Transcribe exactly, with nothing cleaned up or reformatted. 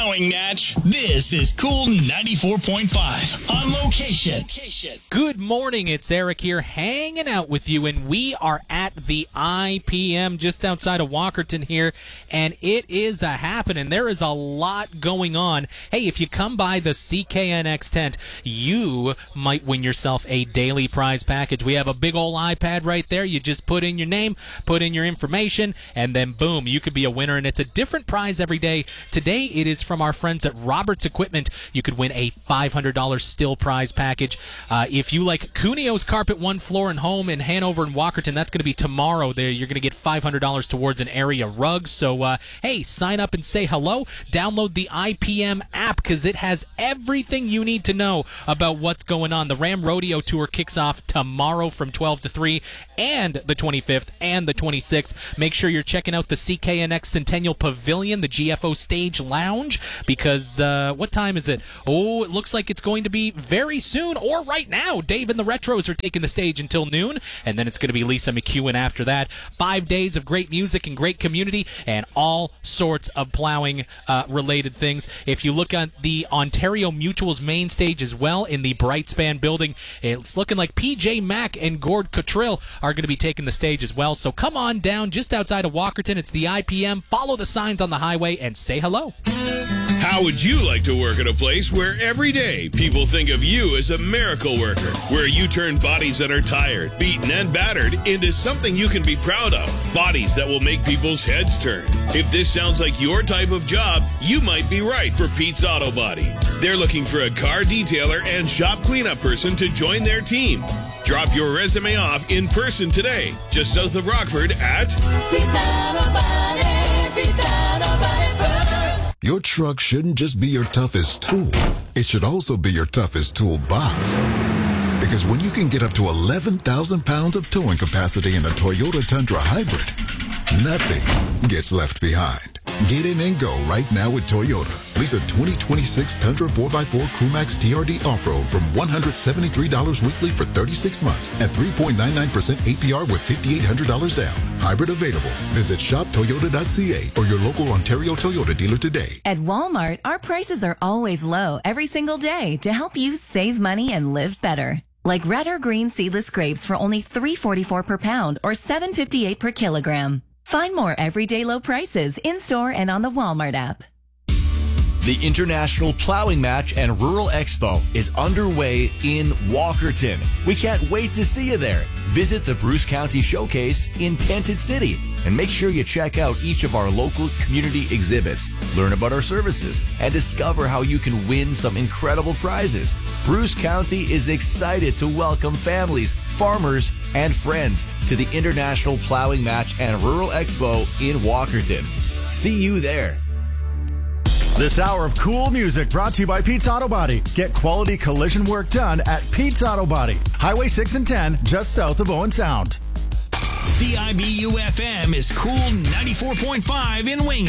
Plowing match. This is Cool ninety-four point five on location. Good morning, it's Eric here hanging out with you, and we are at the I P M just outside of Walkerton here, and it is a happening. There is a lot going on. Hey, if you come by the C K N X tent, you might win yourself a daily prize package. We have a big old iPad right there. You just put in your name, put in your information, and then boom, you could be a winner, and it's a different prize every day. Today, it is from our friends at Roberts Equipment. You could win a five hundred dollars still prize package. Uh, if you like Cuneo's Carpet One Floor and Home in Hanover and Walkerton, that's going to be tomorrow. There, you're going to get five hundred dollars towards an area rug. So, uh, hey, sign up and say hello. Download the I P M app because it has everything you need to know about what's going on. The Ram Rodeo Tour kicks off tomorrow from twelve to three, and the twenty-fifth and the twenty-sixth. Make sure you're checking out the C K N X Centennial Pavilion, the G F O Stage Lounge, because uh, what time is it? Oh, it looks like it's going to be very soon, or right now. Dave and the Retros are taking the stage until noon, and then it's going to be Lisa McEwen after that. Five days of great music and great community, and all sorts of plowing uh, related things. If you look at the Ontario Mutual's main stage as well in the Brightspan building, it's looking like P J Mack and Gord Cottrill are going to be taking the stage as well. So come on down just outside of Walkerton. It's the I P M. Follow the signs on the highway and say hello. How would you like to work at a place where every day people think of you as a miracle worker, where you turn bodies that are tired, beaten, and battered into something you can be proud of, bodies that will make people's heads turn? If this sounds like your type of job, you might be right for Pete's Auto Body. They're looking for a car detailer and shop cleanup person to join their team. Drop your resume off in person today, just south of Rockford at Pete's Auto Body, Pete's Auto Body first. Your truck shouldn't just be your toughest tool. It should also be your toughest toolbox. Because when you can get up to eleven thousand pounds of towing capacity in a Toyota Tundra Hybrid, nothing gets left behind. Get in and go right now with Toyota. Lease a twenty twenty-six Tundra four by four Crewmax T R D Off-Road from one hundred seventy-three dollars weekly for thirty-six months at three point nine nine percent A P R with five thousand eight hundred dollars down. Hybrid available. Visit shop toyota dot c a or your local Ontario Toyota dealer today. At Walmart, our prices are always low every single day to help you save money and live better. Like red or green seedless grapes for only three forty-four per pound or seven fifty-eight per kilogram. Find more everyday low prices in-store and on the Walmart app. The International Plowing Match and Rural Expo is underway in Walkerton. We can't wait to see you there. Visit the Bruce County Showcase in Tented City and make sure you check out each of our local community exhibits, learn about our services, and discover how you can win some incredible prizes. Bruce County is excited to welcome families, farmers, and friends to the International Plowing Match and Rural Expo in Walkerton. See you there. This hour of cool music brought to you by Pete's Auto Body. Get quality collision work done at Pete's Auto Body. Highway six and ten, just south of Owen Sound. C I B U F M is Cool ninety-four point five in Wayne.